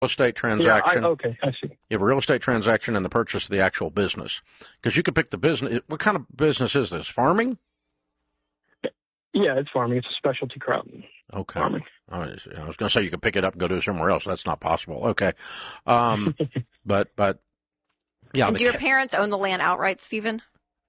estate transaction. Okay, I see. You have a real estate transaction and the purchase of the actual business. Because you could pick the business. What kind of business is this? Farming? Yeah, it's farming. It's a specialty crop. Okay. Farming. I was going to say you could pick it up and go do it somewhere else. That's not possible. Okay. But yeah. And do your parents own the land outright, Stephen?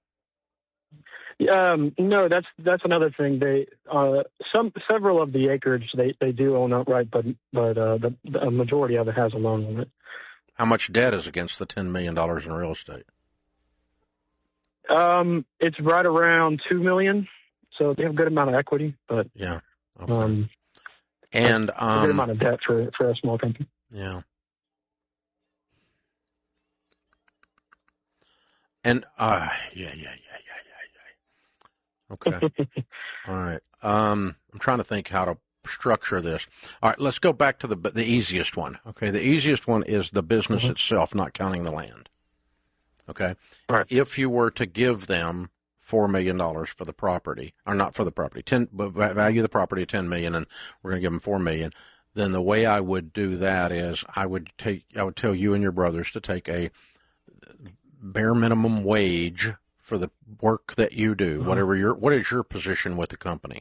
No, that's another thing. They several of the acreage they do own outright, but the majority of it has a loan on it. How much debt is against the $10 million in real estate? It's right around $2 million, so they have a good amount of equity, but yeah, okay. And a good amount of debt for a small company. Yeah. And yeah. Okay. All right. I'm trying to think how to structure this. All right, let's go back to the easiest one. Okay, the easiest one is the business itself, not counting the land. Okay. All right. If you were to give them $4 million for the property, or not for the property, value the property at $10 million, and we're going to give them $4 million, then the way I would do that is I would tell you and your brothers to take a bare minimum wage for the work that you do, what is your position with the company?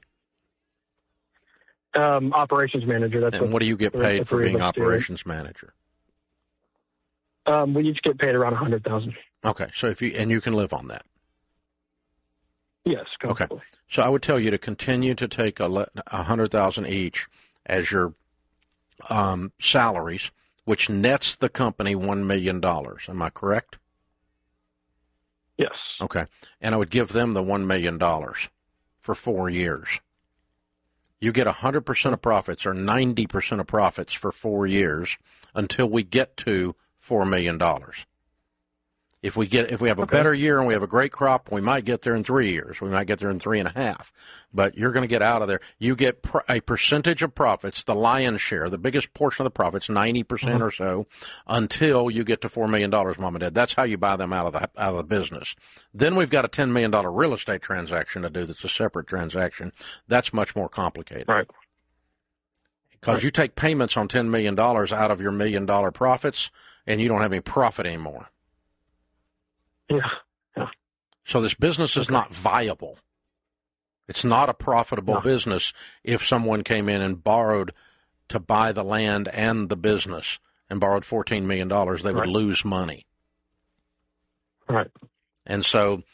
Operations manager. And what do you get paid for being operations manager? We each get paid around $100,000. Okay, so you can live on that. Yes. Comfortably. Okay, so I would tell you to continue to take $100,000 each as your salaries, which nets the company $1 million. Am I correct? Yes. Okay. And I would give them the $1 million for 4 years. You get 100% of profits or 90% of profits for 4 years until we get to $4 million. If we have a better year and we have a great crop, we might get there in 3 years. We might get there in 3.5. But you're going to get out of there. You get a percentage of profits, the lion's share, the biggest portion of the profits, 90% or so, until you get to $4 million, Mom and Dad. That's how you buy them out of the business. Then we've got a $10 million real estate transaction to do. That's a separate transaction. That's much more complicated. Right. Because you take payments on $10 million out of your $1 million profits, and you don't have any profit anymore. Yeah. So this business is not viable. It's not a profitable business if someone came in and borrowed to buy the land and the business and borrowed $14 million, they would lose money. Right. And so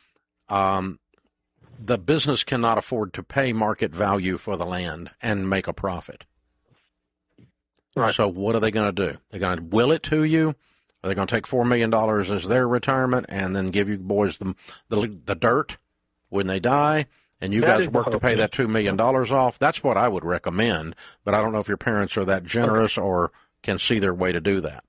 the business cannot afford to pay market value for the land and make a profit. Right. So what are they going to do? They're going to will it to you? Are they going to take $4 million as their retirement and then give you boys the dirt when they die, and you guys work to pay that $2 million off? That's what I would recommend, but I don't know if your parents are that generous or can see their way to do that.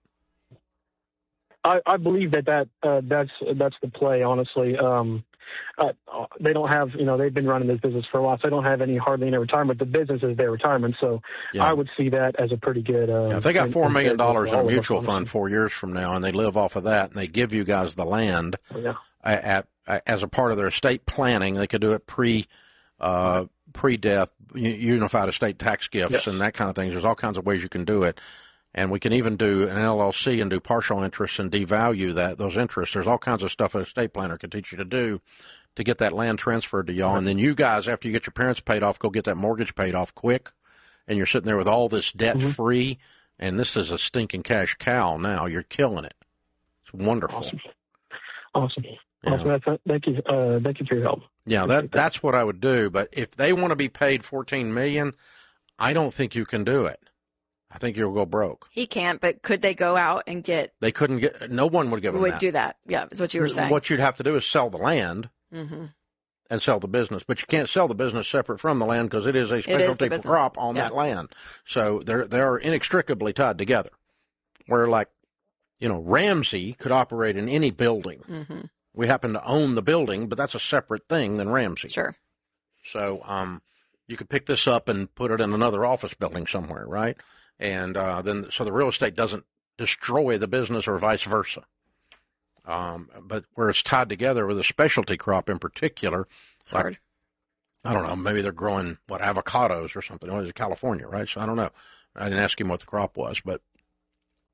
I believe that's the play, honestly. They don't have, they've been running this business for a while, so they don't have hardly any retirement. The business is their retirement, so I would see that as a pretty good. If they got $4 million in a mutual fund 4 years from now, and they live off of that, and they give you guys the land as a part of their estate planning, they could do it pre-death, unified estate tax gifts and that kind of thing. There's all kinds of ways you can do it. And we can even do an LLC and do partial interest and devalue those interests. There's all kinds of stuff an estate planner can teach you to do to get that land transferred to y'all. And then you guys, after you get your parents paid off, go get that mortgage paid off quick. And you're sitting there with all this debt free. And this is a stinking cash cow now. You're killing it. It's wonderful. Awesome. Yeah. Awesome. Thank you. Thank you for your help. Yeah, that's what I would do. But if they want to be paid $14 million, I don't think you can do it. I think you'll go broke. He can't, but could they go out and get? They couldn't get. No one would give them that. Would do that. Yeah, is what you were saying. What you'd have to do is sell the land and sell the business, but you can't sell the business separate from the land because it is a specialty crop on that land. So they're inextricably tied together. Where Ramsey could operate in any building. We happen to own the building, but that's a separate thing than Ramsey. Sure. So you could pick this up and put it in another office building somewhere, right? And so the real estate doesn't destroy the business or vice versa. But where it's tied together with a specialty crop in particular, it's hard. I don't know, maybe they're growing, avocados or something. Well, it's California, right? So I don't know. I didn't ask him what the crop was, but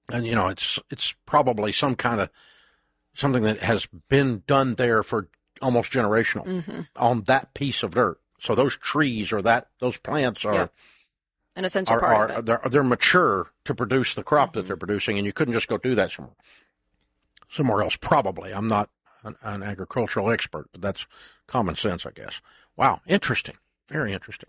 And, it's probably something that has been done there for almost generational on that piece of dirt. So those trees or those plants are an essential part of it. They're mature to produce the crop that they're producing, and you couldn't just go do that somewhere else. Probably, I'm not an agricultural expert, but that's common sense, I guess. Wow, interesting, very interesting.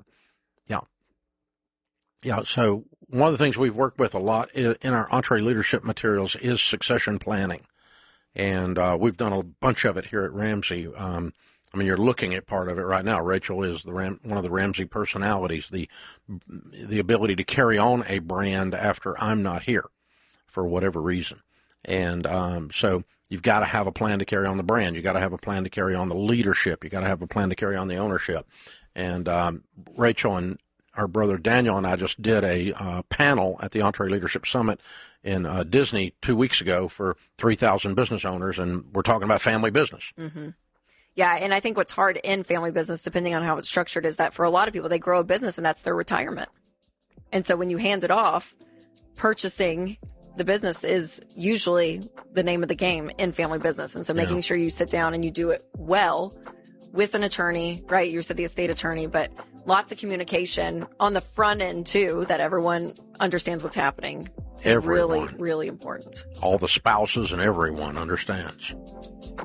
Yeah. So one of the things we've worked with a lot in our EntreLeadership materials is succession planning, and we've done a bunch of it here at Ramsey. You're looking at part of it right now. Rachel is one of the Ramsey personalities, the ability to carry on a brand after I'm not here for whatever reason. And so you've got to have a plan to carry on the brand. You've got to have a plan to carry on the leadership. You've got to have a plan to carry on the ownership. And Rachel and our brother Daniel and I just did a panel at the EntreLeadership Summit in Disney 2 weeks ago for 3,000 business owners, and we're talking about family business. Mm-hmm. Yeah, and I think what's hard in family business, depending on how it's structured, is that for a lot of people, they grow a business and that's their retirement. And so when you hand it off, purchasing the business is usually the name of the game in family business. And so making sure you sit down and you do it well with an attorney, right? You said the estate attorney, but lots of communication on the front end too, that everyone understands what's happening. Is really, really important. All the spouses and everyone understands.